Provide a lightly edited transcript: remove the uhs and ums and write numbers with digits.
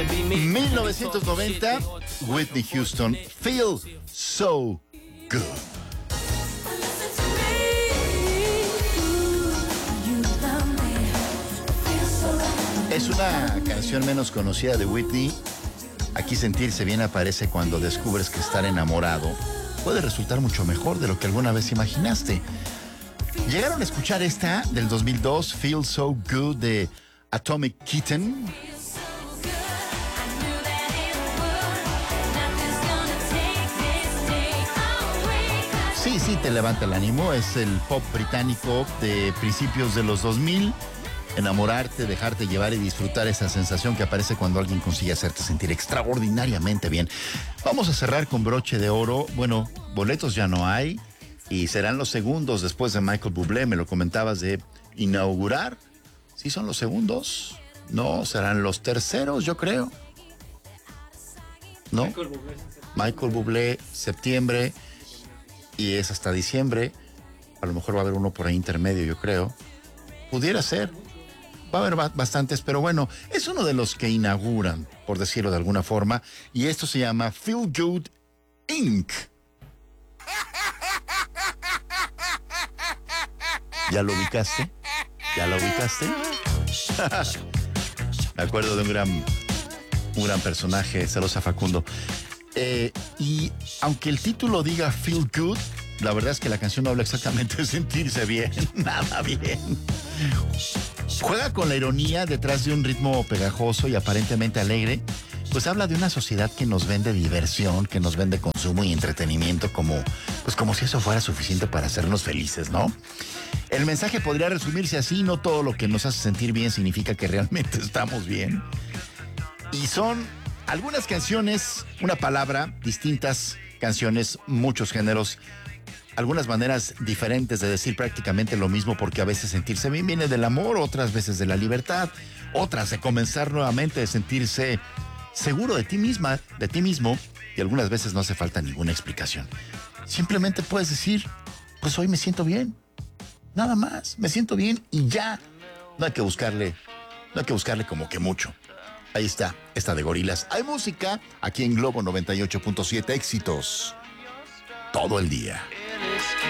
1990, Whitney Houston, Feel So Good. Es una canción menos conocida de Whitney. Aquí sentirse bien aparece cuando descubres que estar enamorado puede resultar mucho mejor de lo que alguna vez imaginaste. ¿Llegaron a escuchar esta del 2002, Feel So Good, de Atomic Kitten? Sí, te levanta el ánimo. Es el pop británico de principios de los 2000. Enamorarte, dejarte llevar y disfrutar esa sensación que aparece cuando alguien consigue hacerte sentir extraordinariamente bien. Vamos a cerrar con broche de oro. Bueno, boletos ya no hay y serán los segundos después de Michael Bublé. Me lo comentabas de inaugurar. ¿Sí son los segundos? No, serán los terceros, yo creo. ¿No? Michael Bublé, septiembre, y es hasta diciembre. A lo mejor va a haber uno por ahí intermedio, yo creo. Pudiera ser. Va a haber bastantes, pero bueno, es uno de los que inauguran, por decirlo de alguna forma, y esto se llama Feel Good Inc. ¿Ya lo ubicaste? ¿Ya lo ubicaste? Me acuerdo de un gran personaje, saludos a Facundo. Y aunque el título diga Feel Good, la verdad es que la canción no habla exactamente de sentirse bien, nada bien. Juega con la ironía detrás de un ritmo pegajoso y aparentemente alegre, pues habla de una sociedad que nos vende diversión, que nos vende consumo y entretenimiento como si eso fuera suficiente para hacernos felices, ¿no? El mensaje podría resumirse así: no todo lo que nos hace sentir bien significa que realmente estamos bien. Y son algunas canciones, una palabra, distintas canciones, muchos géneros, algunas maneras diferentes de decir prácticamente lo mismo, porque a veces sentirse bien viene del amor, otras veces de la libertad, otras de comenzar nuevamente, de sentirse seguro de ti misma, de ti mismo, y algunas veces no hace falta ninguna explicación. Simplemente puedes decir, pues hoy me siento bien, nada más, me siento bien y ya. No hay que buscarle como que mucho. Ahí está, esta de Gorillaz. Hay música aquí en Globo 98.7, éxitos todo el día.